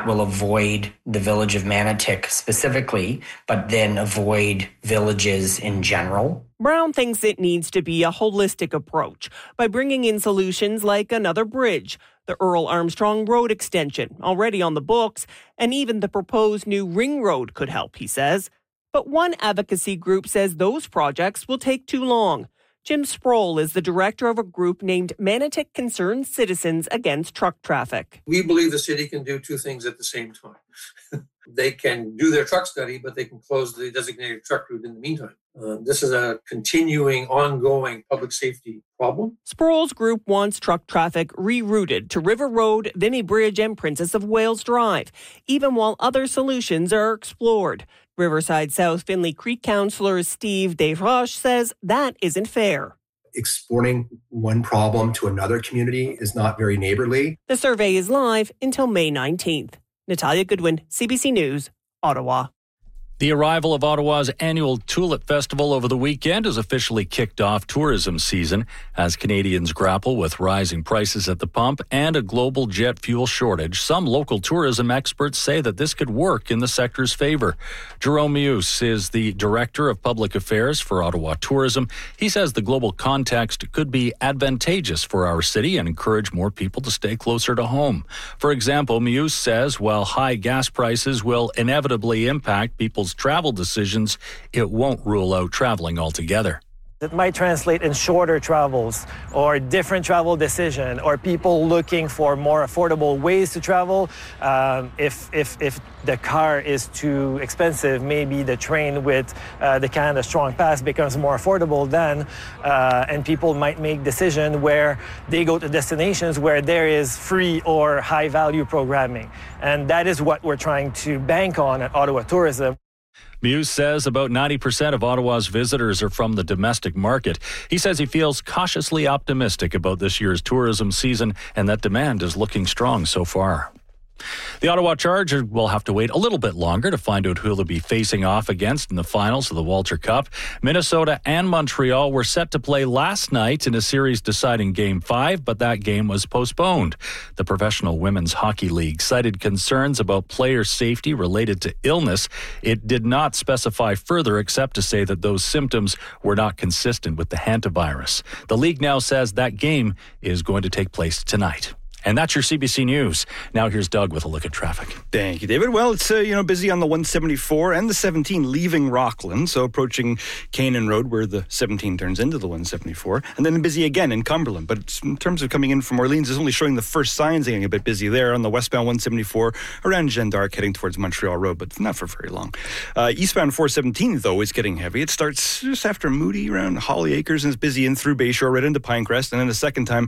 will avoid the village of Manotick specifically, but then avoid villages in general. Brown thinks it needs to be a holistic approach by bringing in solutions like another bridge, the Earl Armstrong Road extension, already on the books, and even the proposed new ring road could help, he says. But one advocacy group says those projects will take too long. Jim Sproul is the director of a group named Manotick Concerned Citizens Against Truck Traffic. We believe the city can do two things at the same time. They can do their truck study, but they can close the designated truck route in the meantime. This is a continuing, ongoing public safety problem. Sproul's group wants truck traffic rerouted to River Road, Vimy Bridge and Princess of Wales Drive, even while other solutions are explored. Riverside South Finley Creek councillor Steve Desroches says that isn't fair. Exporting one problem to another community is not very neighborly. The survey is live until May 19th. Natalia Goodwin, CBC News, Ottawa. The arrival of Ottawa's annual Tulip Festival over the weekend has officially kicked off tourism season as Canadians grapple with rising prices at the pump and a global jet fuel shortage. Some local tourism experts say that this could work in the sector's favor. Jerome Meus is the Director of Public Affairs for Ottawa Tourism. He says the global context could be advantageous for our city and encourage more people to stay closer to home. For example, Meus says while high gas prices will inevitably impact people's travel decisions, it won't rule out traveling altogether. It might translate in shorter travels or different travel decision or people looking for more affordable ways to travel. If the car is too expensive, maybe the train with the Canada Strong Pass becomes more affordable then, and people might make decisions where they go to destinations where there is free or high value programming. And that is what we're trying to bank on at Ottawa Tourism. Meus says about 90% of Ottawa's visitors are from the domestic market. He says he feels cautiously optimistic about this year's tourism season and that demand is looking strong so far. The Ottawa Chargers will have to wait a little bit longer to find out who they'll be facing off against in the finals of the Walter Cup. Minnesota and Montreal were set to play last night in a series-deciding Game 5, but that game was postponed. The Professional Women's Hockey League cited concerns about player safety related to illness. It did not specify further except to say that those symptoms were not consistent with the hantavirus. The league now says that game is going to take place tonight. And that's your CBC News. Now here's Doug with a look at traffic. Thank you, David. Well, it's busy on the 174 and the 17 leaving Rockland, so approaching Canaan Road where the 17 turns into the 174, and then busy again in Cumberland. But in terms of coming in from Orleans, it's only showing the first signs of getting a bit busy there on the westbound 174 around Jeanne d'Arc heading towards Montreal Road, but not for very long. Eastbound 417, though, is getting heavy. It starts just after Moody around Holly Acres and is busy in through Bayshore right into Pinecrest, and then the second time,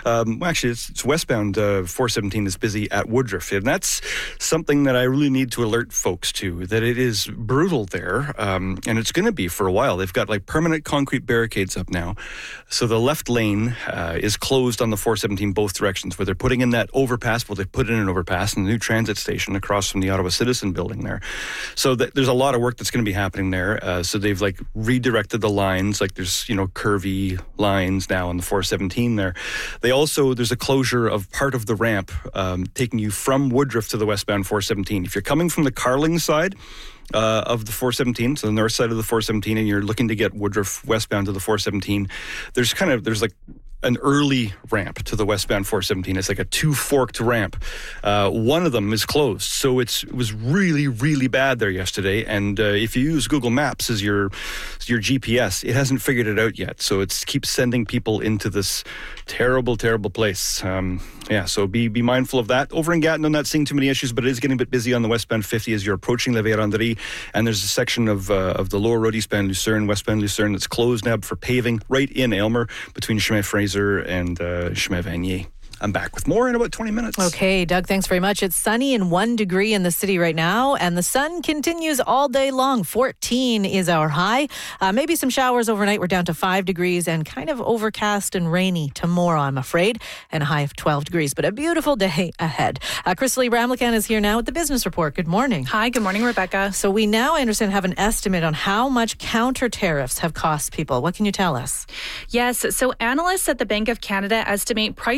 it's westbound 417 is busy at Woodruff. And that's something that I really need to alert folks to, that it is brutal there, and it's going to be for a while. They've got like permanent concrete barricades up now. So the left lane is closed on the 417 both directions, where they're putting in that overpass. Well, they put in an overpass and a new transit station across from the Ottawa Citizen building there. So there's a lot of work that's going to be happening there. So they've like redirected the lines, like there's, curvy lines now on the 417 there. There's a closure of part of the ramp taking you from Woodruff to the westbound 417. If you're coming from the Carling side of the 417, so the north side of the 417, and you're looking to get Woodruff westbound to the 417, there's like an early ramp to the westbound 417. It's like a two-forked ramp. One of them is closed, so it was really, really bad there yesterday. And if you use Google Maps as your GPS, it hasn't figured it out yet. So it keeps sending people into this terrible, terrible place. So be mindful of that. Over in Gatineau, not seeing too many issues, but it is getting a bit busy on the westbound 50 as you're approaching La Vérendrye. And there's a section of the lower road, eastbound Lucerne, westbound Lucerne, that's closed now for paving right in Aylmer between Chemin Fraser and Chemin Vanier. I'm back with more in about 20 minutes. Okay, Doug, thanks very much. It's sunny and 1 degree in the city right now, and the sun continues all day long. 14 is our high. Maybe some showers overnight. We're down to 5 degrees and kind of overcast and rainy tomorrow, I'm afraid, and a high of 12 degrees, but a beautiful day ahead. Crystal Ramlakan is here now with the Business Report. Good morning. Hi, good morning, Rebecca. So we now, I understand, have an estimate on how much counter tariffs have cost people. What can you tell us? Yes, so analysts at the Bank of Canada estimate prices on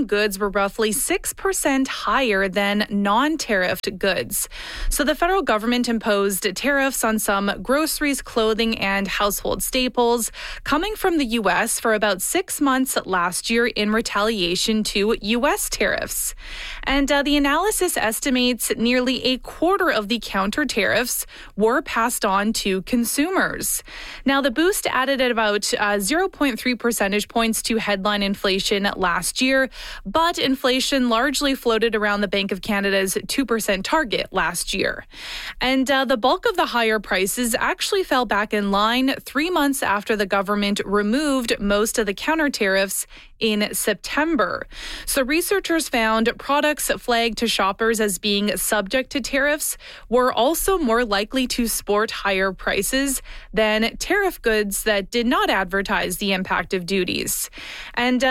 Canadian goods were roughly 6% higher than non-tariffed goods. So the federal government imposed tariffs on some groceries, clothing, and household staples coming from the U.S. for about 6 months last year in retaliation to U.S. tariffs. And the analysis estimates nearly a quarter of the counter tariffs were passed on to consumers. Now, the boost added at about 0.3 percentage points to headline inflation last year, but inflation largely floated around the Bank of Canada's 2% target last year. And the bulk of the higher prices actually fell back in line 3 months after the government removed most of the counter tariffs in September. So researchers found products flagged to shoppers as being subject to tariffs were also more likely to sport higher prices than tariff goods that did not advertise the impact of duties. And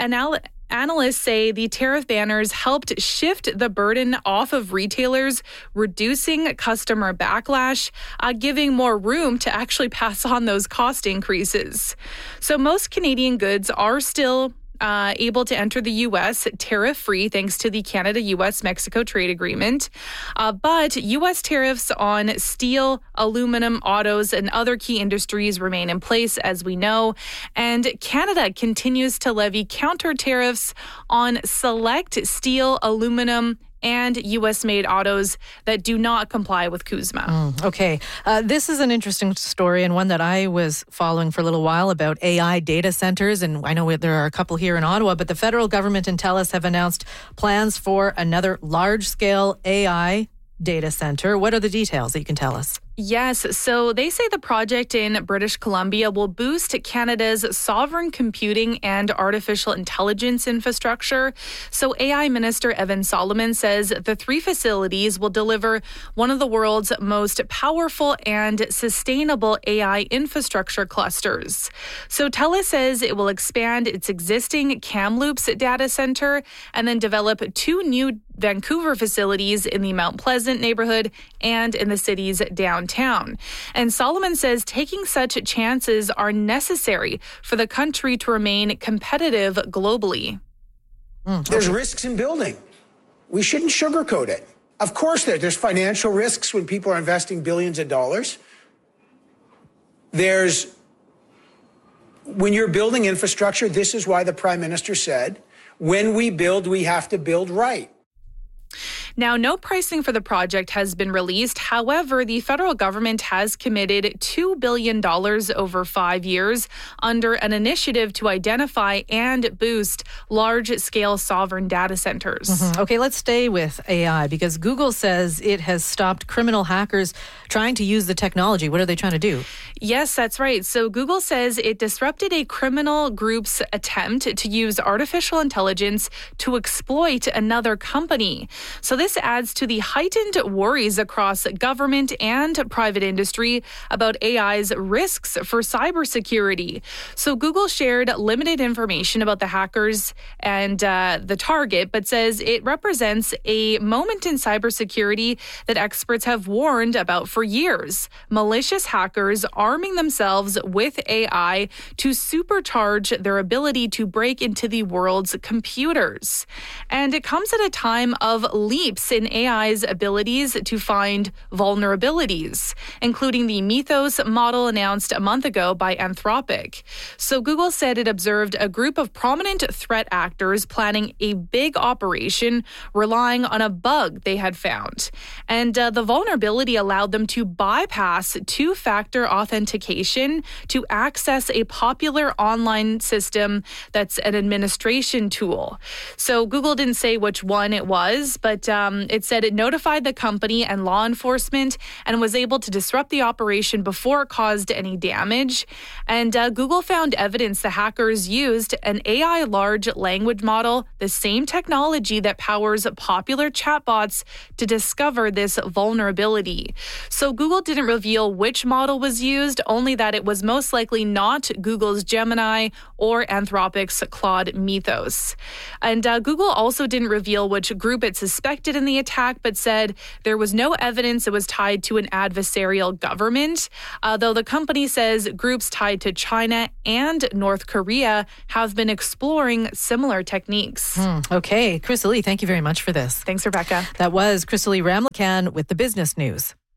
analysts say the tariff banners helped shift the burden off of retailers, reducing customer backlash, giving more room to actually pass on those cost increases. So most Canadian goods are still able to enter the U.S. tariff-free thanks to the Canada-U.S.-Mexico trade agreement. But U.S. tariffs on steel, aluminum, autos, and other key industries remain in place, as we know. And Canada continues to levy counter tariffs on select steel, aluminum, and U.S.-made autos that do not comply with CUSMA. Okay. This is an interesting story and one that I was following for a little while about AI data centers. And I know there are a couple here in Ottawa, but the federal government and TELUS have announced plans for another large-scale AI data center. What are the details that you can tell us? Yes, so they say the project in British Columbia will boost Canada's sovereign computing and artificial intelligence infrastructure. So AI Minister Evan Solomon says the 3 facilities will deliver one of the world's most powerful and sustainable AI infrastructure clusters. So TELUS says it will expand its existing Kamloops data center and then develop 2 new Vancouver facilities in the Mount Pleasant neighborhood and in the city's downtown. And Solomon says taking such chances are necessary for the country to remain competitive globally. There's risks in building. We shouldn't sugarcoat it. Of course, there's financial risks when people are investing billions of dollars. When you're building infrastructure, this is why the Prime Minister said, when we build, we have to build right. Now, no pricing for the project has been released. However, the federal government has committed $2 billion over 5 years under an initiative to identify and boost large-scale sovereign data centers. Okay, let's stay with AI because Google says it has stopped criminal hackers trying to use the technology. What are they trying to do? Yes, that's right. So Google says it disrupted a criminal group's attempt to use artificial intelligence to exploit another company. So this adds to the heightened worries across government and private industry about AI's risks for cybersecurity. So Google shared limited information about the hackers and the target, but says it represents a moment in cybersecurity that experts have warned about for years. Malicious hackers arming themselves with AI to supercharge their ability to break into the world's computers. And it comes at a time of leaps in AI's abilities to find vulnerabilities, including the Mythos model announced a month ago by Anthropic. So Google said it observed a group of prominent threat actors planning a big operation relying on a bug they had found. And the vulnerability allowed them to bypass two-factor authentication to access a popular online system that's an administration tool. So Google didn't say which one it was, but it said it notified the company and law enforcement and was able to disrupt the operation before it caused any damage. And Google found evidence the hackers used an AI large language model, the same technology that powers popular chatbots, to discover this vulnerability. So Google didn't reveal which model was used, only that it was most likely not Google's Gemini or Anthropic's Claude Mythos. And Google also didn't reveal which group it suspected suspected in the attack, but said there was no evidence it was tied to an adversarial government, though the company says groups tied to China and North Korea have been exploring similar techniques. Okay, Crystal Lee, thank you very much for this. Thanks, Rebecca. That was Crystal Lee Ramlakan with the business news.